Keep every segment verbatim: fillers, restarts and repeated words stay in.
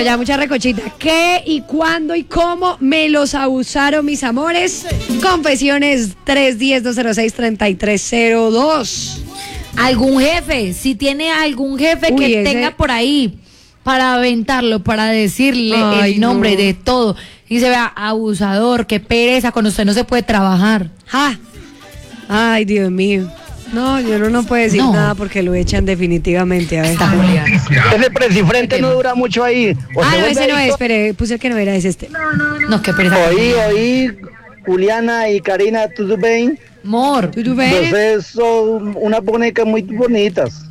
Bueno, ya mucha recochita. ¿Qué y cuándo y cómo me los abusaron mis amores? Confesiones tres uno cero, dos cero seis, tres tres cero dos. Algún jefe, si tiene algún jefe Uy, que ese... tenga por ahí para aventarlo, para decirle Ay, el nombre no. de todo. Y se vea abusador, qué pereza, con usted no se puede trabajar. ¡Ja! Ay, Dios mío. No, yo no, no puedo decir no. nada porque lo echan definitivamente. A ver. Ese presifrente no dura mucho ahí. Ah, no, ese no es, espere, puse el que no era, es este. No, no, no. No, qué pereza. Oí, oí, Juliana y Karina, ¿tudo bem? Amor, ¿tudo bem? Ustedes son unas bonecas muy bonitas.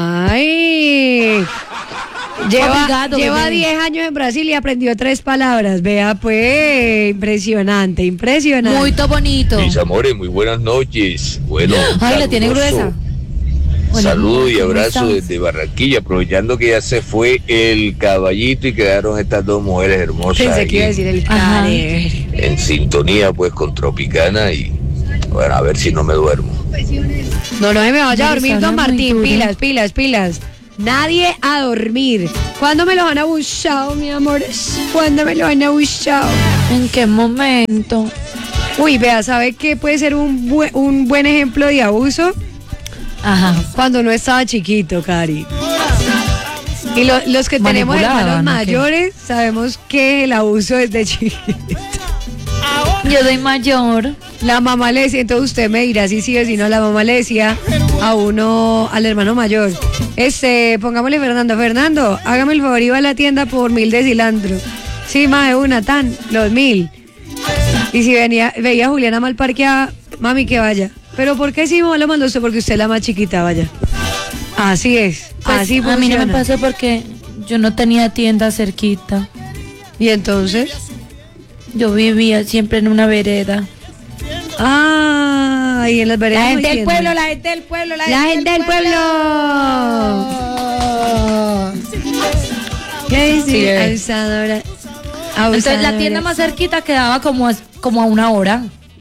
Ay. Lleva, Obrigado, lleva diez años en Brasil y aprendió tres palabras. Vea, pues, impresionante, impresionante. Muy bonito. Mis amores, muy buenas noches. Bueno, ay, la tiene gruesa. Saludo y abrazo desde Barranquilla, aprovechando que ya se fue el caballito y quedaron estas dos mujeres hermosas. Pensé que iba a decir el care. En sintonía, pues, con Tropicana y, bueno, a ver si no me duermo. No, no se me vaya a dormir, don Martín. Pilas, pilas, pilas. Nadie a dormir. ¿Cuándo me los han abusado, mi amor? ¿Cuándo me los han abusado? ¿En qué momento? Uy, vea, ¿sabe qué puede ser un, bu- un buen ejemplo de abuso? Ajá. Cuando no estaba chiquito, Cari. Y lo, los que tenemos hermanos mayores, ¿qué? Sabemos que el abuso es de chiquito. Yo soy mayor. La mamá le decía, entonces usted me dirá si sí o si no, la mamá le decía a uno, al hermano mayor, este, pongámosle Fernando, Fernando, hágame el favor, iba a la tienda por mil de cilantro. Sí, más de una, tan, los mil. Y si venía, veía a Juliana mal parqueada, mami, que vaya. ¿Pero por qué si mamá lo mandó usted? Porque usted es la más chiquita, vaya. Así es, pues así funciona. A mí no me pasó porque yo no tenía tienda cerquita. ¿Y entonces? Yo vivía siempre en una vereda. Ah, y en las veredas. La gente del pueblo, la gente del pueblo, la, la gente del pueblo. pueblo. ¿Qué dice? Sí, abusadora. Abusadora. Entonces la tienda más cerquita quedaba como a, como a una hora.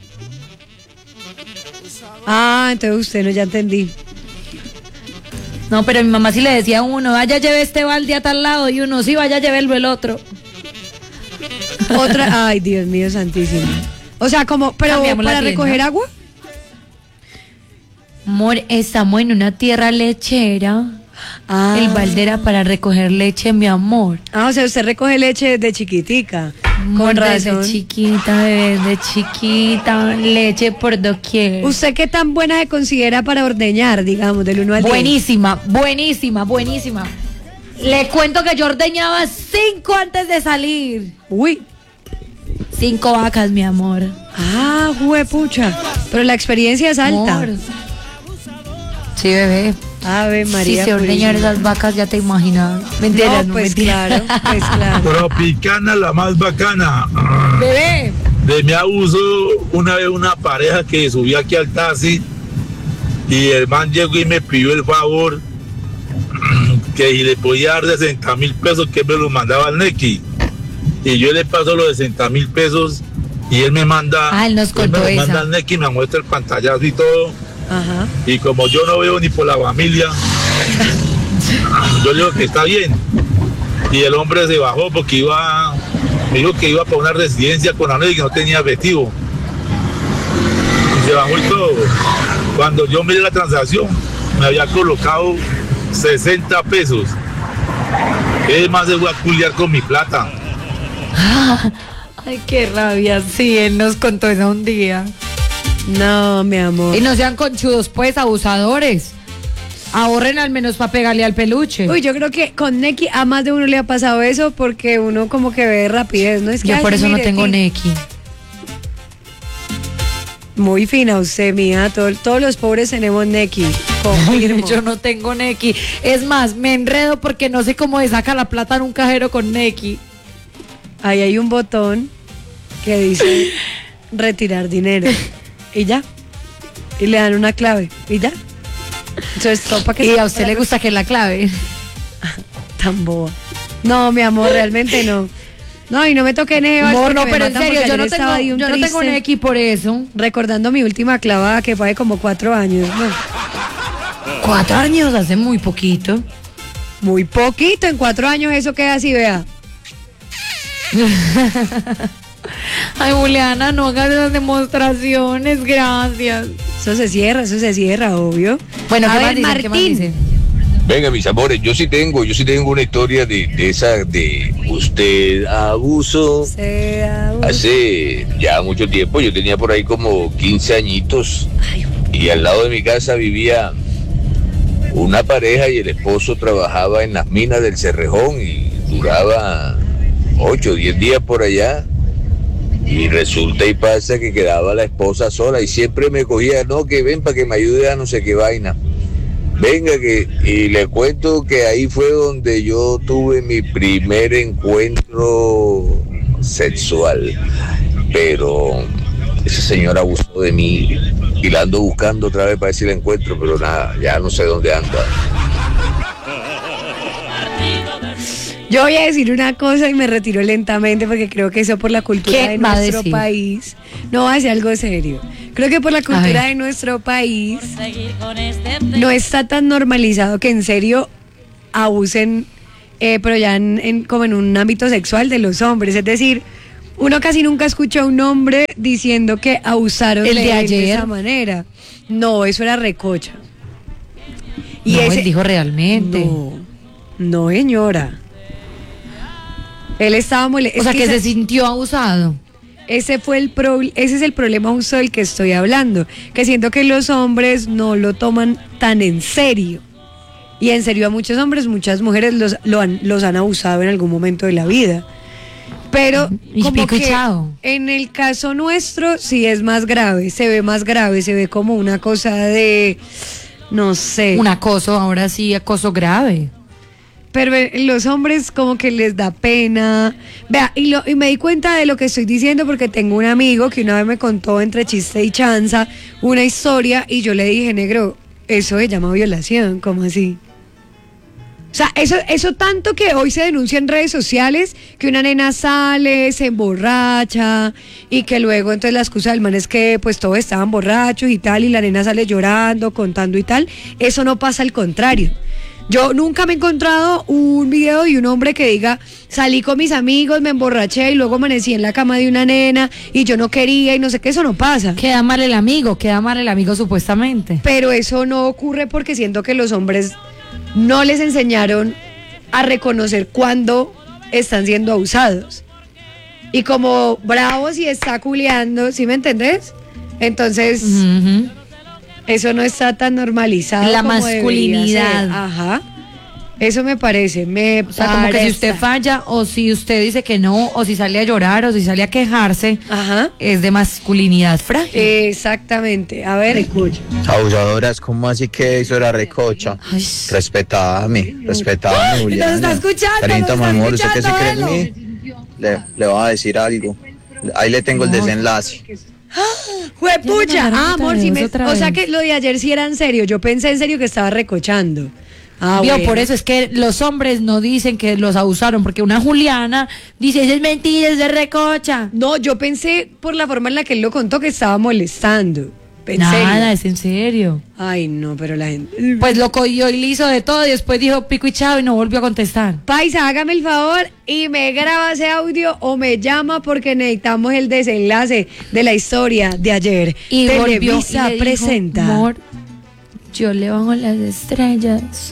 Ah, entonces usted no, ya entendí. No, pero mi mamá sí le decía a uno, vaya lleve este balde a tal lado, y uno, sí, vaya llévelo el otro. Otra, ay, Dios mío santísimo. O sea, como, pero Cambiamos para recoger agua. Amor, estamos en una tierra lechera. Ah. El balde era para recoger leche, mi amor. Ah, o sea, usted recoge leche desde chiquitica. Amor, con razón. Desde chiquita, desde chiquita, leche por doquier. ¿Usted qué tan buena se considera para ordeñar, digamos, del uno al diez? Buenísima, buenísima, buenísima. Le cuento que yo ordeñaba cinco antes de salir. Uy. Cinco vacas, mi amor. Ah, juepucha. Pero la experiencia es alta. Amor. Sí, bebé. Ave María. Si se ordeñan esas vacas, ya te imaginas. Mentira, no, pues mentira. Claro, pues claro. Tropicana, la más bacana. Bebé. De mi abuso, una vez una pareja que subía aquí al taxi y el man llegó y me pidió el favor que si le podía dar sesenta mil pesos que me los mandaba al Nequi. Y yo le paso los sesenta mil pesos y él me manda, ah, él nos contó él me esa. manda al Nequi, me muestra el pantallazo y todo. Ajá. Y como yo no veo ni por la familia, yo le digo que está bien. Y el hombre se bajó porque iba, me dijo que iba para una residencia con la y que no tenía efectivo. Y se bajó y todo. Cuando yo miré la transacción, me había colocado sesenta pesos. Es más, se fue a culiar con mi plata. Ay, qué rabia. Sí, él nos contó eso un día. No, mi amor. Y no sean conchudos, pues, abusadores. Ahorren al menos para pegarle al peluche. Uy, yo creo que con Nequi a más de uno le ha pasado eso porque uno como que ve rapidez, ¿no? Es que yo por eso mire, no tengo Nequi. Muy fina usted, mía. Todo, todos los pobres tenemos Nequi. Confirmo. Yo no tengo Nequi. Es más, me enredo porque no sé cómo se saca la plata en un cajero con Nequi. Ahí hay un botón que dice retirar dinero. Y ya. Y le dan una clave. Y ya. Entonces, todo para que y a usted le gusta que la clave. Tan boba. No, mi amor, realmente no. No, y no me toqué en Amor, no, pero en serio, yo no tengo, yo no tengo Nequi por eso. Recordando mi última clavada que fue de como cuatro años. No. Cuatro años, hace muy poquito. Muy poquito, en cuatro años eso queda así, vea. Ay, Juliana, no hagas esas demostraciones, gracias. Eso se cierra, eso se cierra, obvio. Bueno, a ¿qué ver, más dice? ¿Qué más Martín. dice? Venga, mis amores, yo sí tengo, yo sí tengo una historia de, de esa, de usted abusó. Se abusa. Hace ya mucho tiempo, yo tenía por ahí como quince añitos y al lado de mi casa vivía una pareja y el esposo trabajaba en las minas del Cerrejón y duraba ocho o diez días por allá. Y resulta y pasa que quedaba la esposa sola y siempre me cogía, no, que ven para que me ayude a no sé qué vaina. Venga, que y le cuento que ahí fue donde yo tuve mi primer encuentro sexual. Pero esa señora abusó de mí y la ando buscando otra vez para ver si la encuentro, pero nada, ya no sé dónde anda. Yo voy a decir una cosa y me retiro lentamente porque creo que eso por la cultura ¿Qué de va a nuestro decir? país. No va a ser algo serio. Creo que por la cultura ver. de nuestro país no está tan normalizado que en serio abusen, eh, pero ya en, en- como en un ámbito sexual de los hombres. Es decir, uno casi nunca escucha a un hombre diciendo que abusaron ¿El de de él de ayer? esa manera. No, eso era recocha. No, él dijo realmente. No, no, señora. Él estaba molesto. O sea, que se sintió abusado. Ese fue el pro, ese es el problema justo del que estoy hablando, que siento que los hombres no lo toman tan en serio. Y en serio a muchos hombres, muchas mujeres los, lo han, los han abusado en algún momento de la vida. Pero Y como pico y que chao. en el caso nuestro sí es más grave, se ve más grave, se ve como una cosa de, no sé. Un acoso, ahora sí, acoso grave. Pero los hombres como que les da pena. Vea, y, lo, y me di cuenta de lo que estoy diciendo porque tengo un amigo que una vez me contó entre chiste y chanza una historia y yo le dije, negro, eso se llama violación, ¿cómo así? O sea, eso, eso tanto que hoy se denuncia en redes sociales, que una nena sale, se emborracha y que luego entonces la excusa del man es que pues todos estaban borrachos y tal y la nena sale llorando, contando y tal. Eso no pasa, al contrario. Yo nunca me he encontrado un video de un hombre que diga, salí con mis amigos, me emborraché y luego amanecí en la cama de una nena y yo no quería y no sé qué, eso no pasa. Queda mal el amigo, queda mal el amigo supuestamente. Pero eso no ocurre porque siento que los hombres no les enseñaron a reconocer cuando están siendo abusados. Y como bravos y está culeando, ¿sí me entendés? Entonces... Ujú. Eso no está tan normalizado. La como debería masculinidad. ser. Ajá. Eso me parece. Me O sea, como que si parece. usted falla, o si usted dice que no, o si sale a llorar, o si sale a quejarse, Ajá. es de masculinidad frágil. Exactamente. A ver. Abusadoras, ¿cómo así que eso era recocha? Ay. Respetadme, respetadme, Juliana. Nos está escuchando, Carita, nos mi está amor, ¿usted qué se cree escuchando, en mí? Le, le voy a decir algo. Ahí le tengo el desenlace. ¡Juepucha! Ya me mandaron Ah, otra amor, si vez, me, otra o sea vez. que lo de ayer sí era en serio. Yo pensé en serio que estaba recochando. Ah, Vio, bueno. por eso es que los hombres no dicen que los abusaron, porque una Juliana dice, eso es mentira, es de recocha. No, yo pensé por la forma en la que él lo contó que estaba molestando. En Nada, serio. es en serio. Ay, no, pero la gente. Pues lo cogió y le hizo de todo y después dijo pico y chao y no volvió a contestar. Paisa, hágame el favor y me graba ese audio o me llama porque necesitamos el desenlace de la historia de ayer. Y volvió y Televisa le dijo, presenta. amor, yo le bajo las estrellas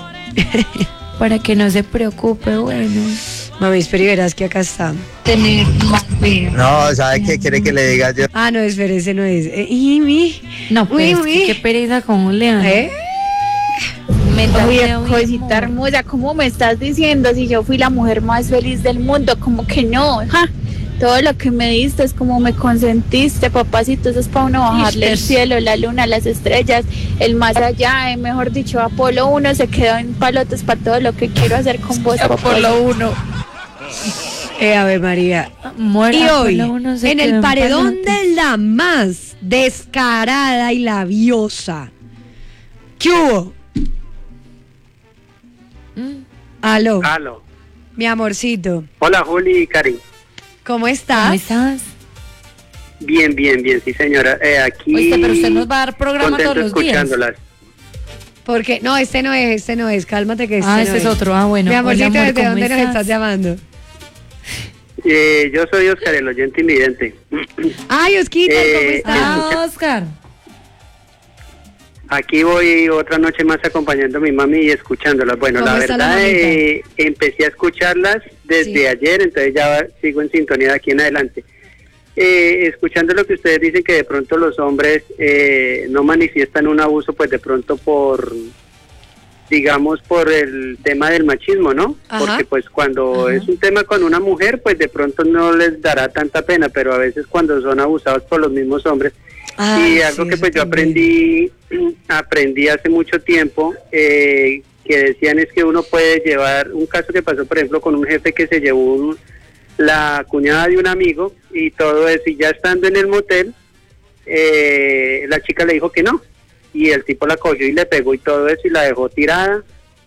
para que no se preocupe, bueno. Mami, espera y verás que acá está. Tener más vida. No, ¿sabe qué quiere que le diga yo? Ah, no, espere, ese no es. Eh, y mi. No, pues, Uy, uy. qué pereza con Juliana. ¿Eh? Me da Oye, miedo, cosita amor. hermosa, ¿cómo me estás diciendo si yo fui la mujer más feliz del mundo? Como que no, ja. Todo lo que me diste es como me consentiste, papacito, eso es para uno bajarle el Eso. cielo, la luna, las estrellas, el más allá, eh, mejor dicho, Apolo uno se quedó en palotes para todo lo que quiero hacer con vos, Apolo uno. Eh, a ver, María. Amor, Y hoy, Apolo uno se en quedó el paredón palotes. de la más descarada y labiosa. ¿Qué hubo? Mm. Aló, Aló. mi amorcito. Hola, Juli y Cari. ¿Cómo estás? ¿Cómo estás? Bien, bien, bien, sí, señora. Eh, aquí. Oíste, pero usted nos va a dar programa contento todos los días. escuchándolas. Porque, no, este no es, este no es, cálmate que este Ah, no ese es es. otro, ah, bueno. Mi amorcito, Hola, amor, ¿desde ¿cómo dónde nos estás? estás llamando? Eh, yo soy Oscar, el oyente invidente. Ay, Osquita, ¿cómo Eh, estás? Ah, Oscar. Aquí voy otra noche más acompañando a mi mami y escuchándolas. Bueno, ¿Cómo la está la verdad, mamita? eh, empecé a escucharlas desde Sí. ayer, entonces ya sigo en sintonía de aquí en adelante. Eh, escuchando lo que ustedes dicen, que de pronto los hombres eh, no manifiestan un abuso, pues de pronto por, digamos, por el tema del machismo, ¿no? Ajá. Porque pues cuando Ajá. es un tema con una mujer, pues de pronto no les dará tanta pena, pero a veces cuando son abusados por los mismos hombres. Ay, Y algo sí, que eso pues yo también. aprendí, aprendí hace mucho tiempo, eh, que decían es que uno puede llevar, un caso que pasó por ejemplo con un jefe que se llevó un- la cuñada de un amigo y todo eso, y ya estando en el motel, eh, la chica le dijo que no, y el tipo la cogió y le pegó y todo eso y la dejó tirada,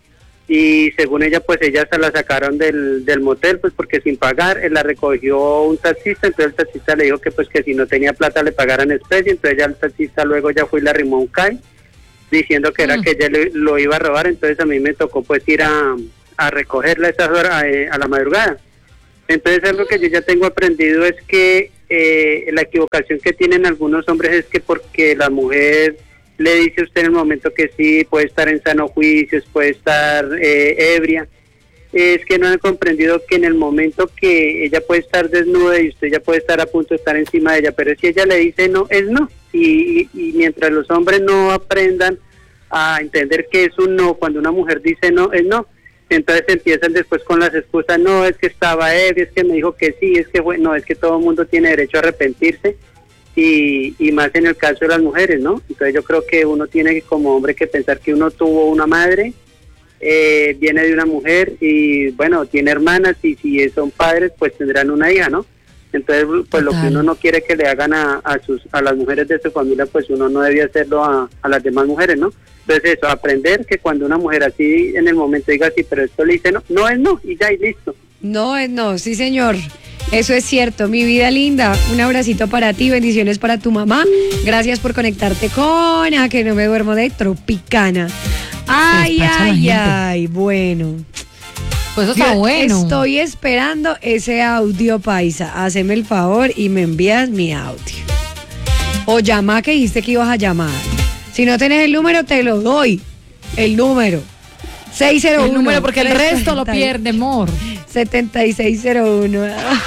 y según ella pues ella hasta la sacaron del, del motel pues porque sin pagar, él la recogió un taxista, entonces el taxista le dijo que pues que si no tenía plata le pagaran especie, entonces ya el taxista luego ya fue y le arrimó un C A I diciendo que era Mm. que ella le- lo iba a robar, entonces a mí me tocó pues ir a, a recogerla a esas horas, eh, a la madrugada. Entonces algo que yo ya tengo aprendido es que eh, la equivocación que tienen algunos hombres es que porque la mujer le dice a usted en el momento que sí, puede estar en sano juicio, puede estar eh, ebria, es que no han comprendido que en el momento que ella puede estar desnuda y usted ya puede estar a punto de estar encima de ella, pero si ella le dice no, es no. Y, y, y mientras los hombres no aprendan a entender que es un no, cuando una mujer dice no, es no. Entonces empiezan después con las excusas, no, es que estaba ebria, es que me dijo que sí, es que bueno, es que todo el mundo tiene derecho a arrepentirse. Y, y más en el caso de las mujeres, ¿no? Entonces yo creo que uno tiene que, como hombre, que pensar que uno tuvo una madre, eh, viene de una mujer y bueno, tiene hermanas y si son padres pues tendrán una hija, ¿no? Entonces pues lo que Total. uno no quiere que le hagan a, a sus a las mujeres de su familia, pues uno no debía hacerlo a, a las demás mujeres, ¿no? Entonces eso, aprender que cuando una mujer así en el momento diga sí, pero esto le dice no, no es no y ya y listo. No, es no, sí señor. Eso es cierto, mi vida linda. Un abracito para ti, bendiciones para tu mamá. Gracias por conectarte con A que no me duermo de Tropicana. Ay, despacha la ay, gente. ay, bueno. Pues eso está Yo bueno. Estoy esperando ese audio, paisa. Haceme el favor y me envías mi audio. O llama que dijiste que ibas a llamar. Si no tenés el número, te lo doy. El número. seis cero uno. El número, porque el resto lo trescientos treinta. pierde, amor. setenta y seis cero uno.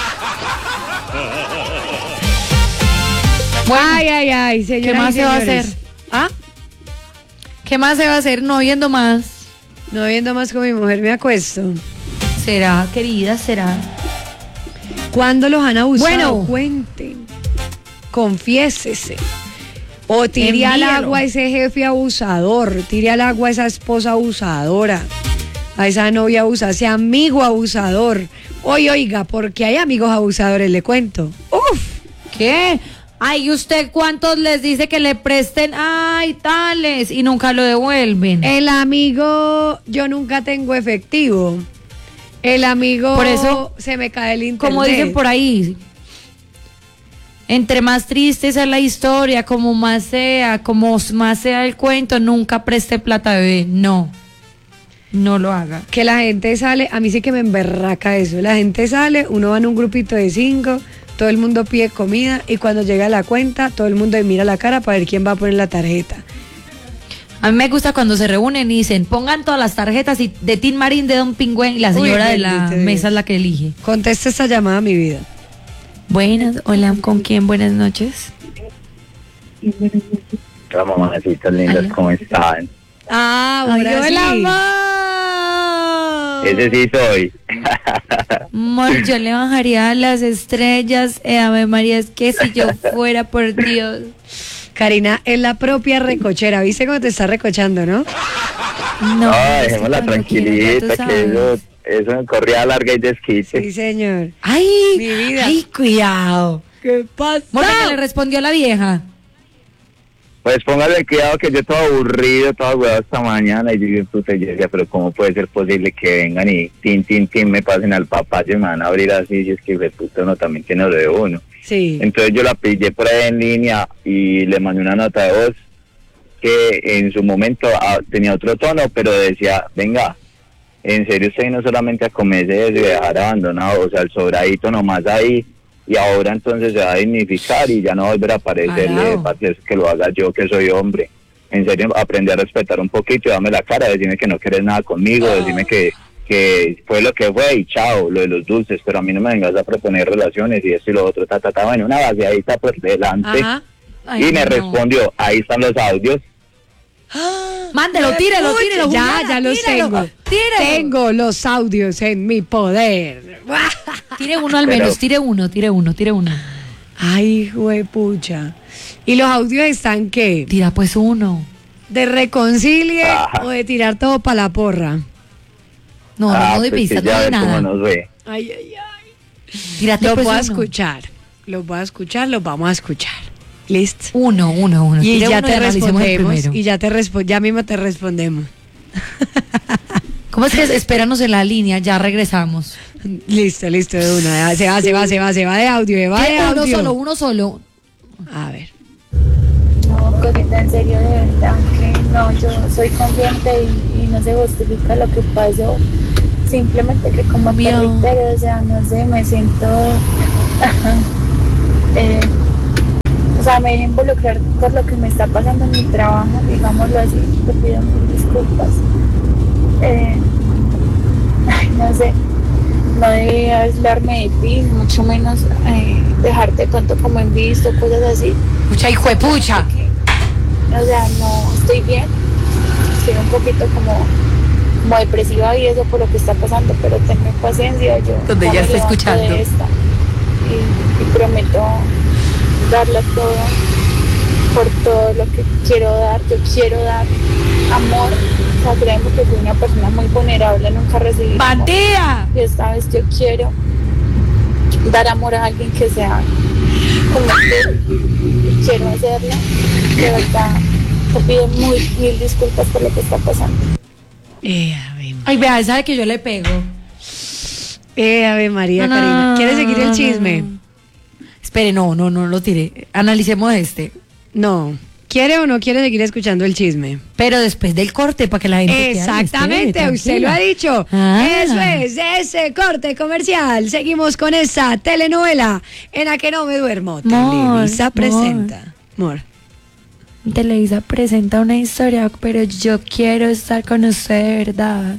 Ay, ay, ay, señoras ¿Qué más y se va a señores. hacer? ¿Ah? ¿Qué más se va a hacer? No viendo más. No viendo más con mi mujer, me acuesto. ¿Será, querida? ¿Será? ¿Cuándo los han abusado? Bueno. Cuenten. Confiésese. O tire al Envíelo. agua a ese jefe abusador. Tire al agua a esa esposa abusadora. A esa novia abusadora. Ese amigo abusador. Oye, oiga, porque hay amigos abusadores, le cuento. Uf. ¿Qué? Ay, ¿usted cuántos les dice que le presten? Ay, tales. Y nunca lo devuelven. El amigo, yo nunca tengo efectivo. El amigo, Por eso, se me cae el internet. Como dicen por ahí, entre más triste sea la historia, como más sea, como más sea el cuento, nunca preste plata, bebé. No, no lo haga. Que la gente sale, a mí sí que me emberraca eso. La gente sale, uno va en un grupito de cinco, todo el mundo pide comida y cuando llega la cuenta, todo el mundo mira la cara para ver quién va a poner la tarjeta. A mí me gusta cuando se reúnen y dicen, pongan todas las tarjetas y de Tin Marín, de Don Pingüen, y la Uy, señora de la bendito Dios. mesa es la que elige. Contesta esta llamada, mi vida. Buenas, hola, ¿con quién? Buenas noches. Hola, mamacitas lindas, Aló. ¿cómo están? Ah, Ay, ahora hola, sí. amor. Ese sí soy. Amor, yo le bajaría a las estrellas. Eh, Ave María, es que si yo fuera, por Dios. Karina es la propia recochera. ¿Viste cómo te está recochando, no? No, No, es que dejémosla cuando quiera, ya tú tranquilita, que sabes. eso, eso en corrida larga y desquite. Sí, señor. Ay, Mi vida. ay, cuidado. ¿Qué pasa? Bueno, que le respondió la vieja. Pues póngale cuidado que yo todo aburrido, todo agüeado esta mañana y yo digo, puta, yo decía, pero ¿cómo puede ser posible que vengan y tin, tin, tin, me pasen al papá y me van a abrir así? Y es que, de puta, uno también tiene lo de uno. Sí. Entonces yo la pillé por ahí en línea y le mandé una nota de voz que en su momento ah, tenía otro tono, pero decía, venga, en serio usted no solamente a comerse eso y dejar abandonado, o sea, el sobradito nomás ahí, y ahora entonces se va a dignificar y ya no va a volver a aparecerle, parce, que lo haga yo que soy hombre. En serio, aprendí a respetar un poquito y dame la cara, decirme que no quieres nada conmigo, oh. decirme que, que fue lo que fue y chao, lo de los dulces, pero a mí no me vengas a proponer relaciones y esto y lo otro, ta, ta, ta, bueno, una vaciadita por delante. Ay, y me no. respondió, ahí están los audios. Mándelo, tírelo, tírelo. Ya, Juliana, ya los tírelo, tengo. Tírelo. Tengo los audios en mi poder. Tire uno al menos, Pero... tire uno, tire uno, tire uno. Ay, juepucha. ¿Y los audios están qué? Tira pues uno. ¿De reconcilie Ajá. o de tirar todo para la porra? No, ah, no de pues pista, no de nada. Nos ve. Ay, ay, ay. Tírate los pues voy a uno. escuchar. Los voy a escuchar, los vamos a escuchar. ¿Listo? Uno, uno, uno. Y Tire ya uno te y respondemos. Y ya te respo- ya mismo te respondemos. ¿Cómo es que espéranos en la línea? Ya regresamos. Listo, listo, de una. Se va, se va, se va, se va de audio, se va de audio. Uno solo, uno solo. A ver. No, Corita, en serio, de verdad, que no, yo soy consciente y, y no se justifica lo que pasó. Simplemente que como te reitero, o sea, no sé, me siento... eh, o sea, me dejé involucrar por lo que me está pasando en mi trabajo, digámoslo así, te pido mil disculpas. Eh, ay, no sé, no debía aislarme de ti, mucho menos eh, dejarte tanto como en visto, cosas así. Pucha, hijo de pucha. O sea, no estoy bien, estoy un poquito como, como depresiva y eso por lo que está pasando, pero tenme paciencia, yo donde ya está escuchando de esta, y, y prometo darle todo por todo lo que quiero dar. Yo quiero dar amor, o sea, créeme que soy una persona muy vulnerable, nunca recibí ¡Bandida! Y esta vez yo quiero dar amor a alguien que sea como tú, y quiero hacerlo. De verdad, te pido muy mil disculpas por lo que está pasando. Eh, ave Ay, vea, sabe que yo le pego. Eh, ave María, no, Karina. ¿Quieres seguir el chisme? Espere, no, no, no lo tire. Analicemos este. No. ¿Quiere o no quiere seguir escuchando el chisme? Pero después del corte, para que la gente... Exactamente, espere, usted lo ha dicho. Ah. Eso es, ese corte comercial. Seguimos con esa telenovela en la que no me duermo. Mor, Televisa mor. presenta. Mor. Televisa presenta una historia, pero yo quiero estar con usted de verdad.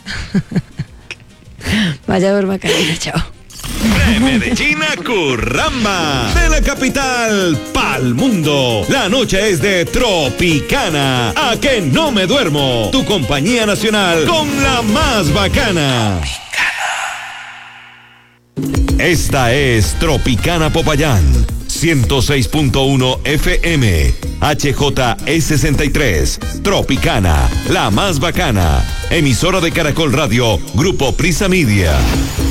Vaya, duerma, Karina, chao. De Medellín a Curramba, de la capital pa'l mundo. La noche es de Tropicana. A que no me duermo. Tu compañía nacional con la más bacana. Esta es Tropicana Popayán. ciento seis punto uno F M. H J E sesenta y tres. Tropicana, la más bacana. Emisora de Caracol Radio, Grupo Prisa Media.